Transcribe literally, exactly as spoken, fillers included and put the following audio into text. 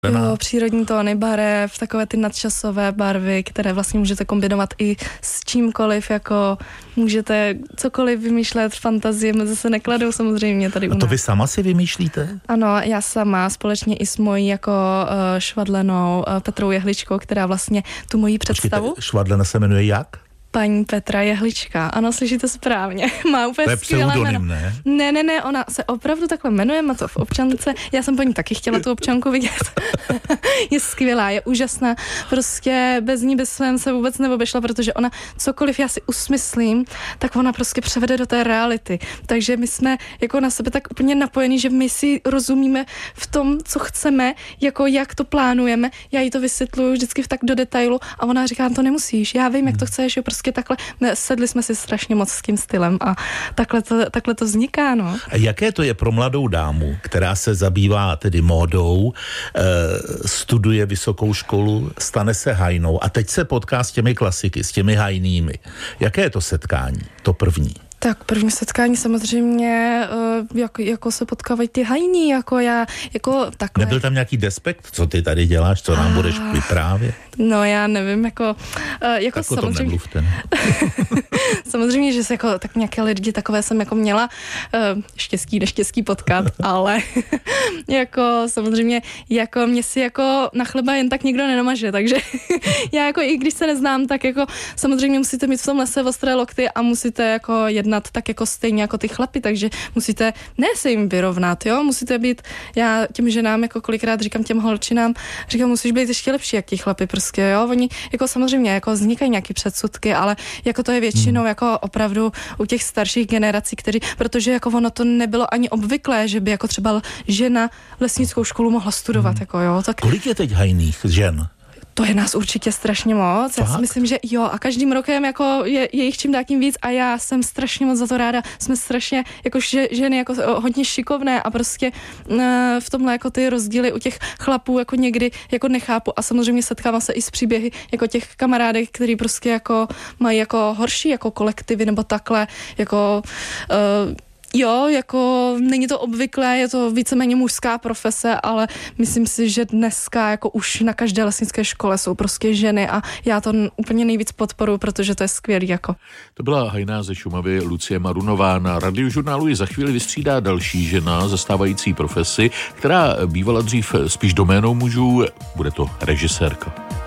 Jo, přírodní tóny barev, takové ty nadčasové barvy, které vlastně můžete kombinovat i s čímkoliv, jako můžete cokoliv vymýšlet, fantazie mezi se nekladou samozřejmě tady u nás. A to vy sama si vymýšlíte? Ano, já sama, společně i s mojí jako uh, švadlenou uh, Petrou Jehličkou, která vlastně tu moji představu... Počkejte, švadlena se jmenuje jak? Paní Petra Jehlička. Ano, slyšíte správně. Má úplně to je skvělé pseudonym, jméno. ne? Ne, ne, ne, ona se opravdu takhle jmenuje, má to v občance. Já jsem po ní taky chtěla tu občanku vidět. Je skvělá, je úžasná. Prostě bez ní, bez svém se vůbec neobešla, protože ona cokoliv já si usmyslím, tak ona prostě převede do té reality. Takže my jsme jako na sebe tak úplně napojení, že my si rozumíme v tom, co chceme, jako jak to plánujeme. Já jí to vysvětluju vždycky v tak do detailu a ona říká, to nemusíš, já vím, jak to chceš, jo, prostě takhle, sedli jsme si strašně moc s tím stylem a takhle to, takhle to vzniká, no. A jaké to je pro mladou dámu, která se zabývá tedy módou, e, studuje vysokou školu, stane se hajnou a teď se potká s těmi klasiky, s těmi hajnými. Jaké je to setkání, to první? Tak první setkání samozřejmě, jako, jako se potkávají ty hajní, jako já, jako takhle. Nebyl tam nějaký despekt, co ty tady děláš, co nám budeš vyprávět? No já nevím, jako, jako tak samozřejmě. o tom nemluvte, ne? Samozřejmě, že se jako tak nějaké lidi takové jsem jako měla štěstí, neštěstí potkat, ale jako samozřejmě, jako mě si jako na chleba jen tak nikdo nenamaže, takže já jako i když se neznám, tak jako samozřejmě musíte mít v tom lese ostré lokty a musíte jako jednat tak jako stejně jako ty chlapy, takže musíte ne se jim vyrovnat, jo, musíte být, já těm ženám jako kolikrát říkám těm holčinám, říkám, musíš být ještě lepší jak ti chlapy prostě, jo, oni jako samozřejmě jako vznikají nějaký předsudky, ale jako to je většinou jako opravdu u těch starších generací, kteří, protože jako ono to nebylo ani obvyklé, že by jako třeba žena lesnickou školu mohla studovat, hmm. jako jo, tak... Kolik je teď hajných žen? To je nás určitě strašně moc. Fakt? Já si myslím, že jo, a každým rokem jako je, je jich čím dál tím víc a já jsem strašně moc za to ráda. Jsme strašně jako ženy jako hodně šikovné a prostě uh, v tomhle jako ty rozdíly u těch chlapů jako někdy jako nechápu a samozřejmě setkávám se i s příběhy jako těch kamarádek, který prostě jako mají jako horší jako kolektivy nebo takhle jako uh, jo, jako není to obvyklé, je to víceméně mužská profese, ale myslím si, že dneska jako už na každé lesnické škole jsou prostě ženy a já to úplně nejvíc podporuji, protože to je skvělý jako. To byla hajná ze Šumavy Lucie Marunová. Na Radiožurnálu ji za chvíli vystřídá další žena zastávající profesi, která bývala dřív spíš doménou mužů, bude to režisérka.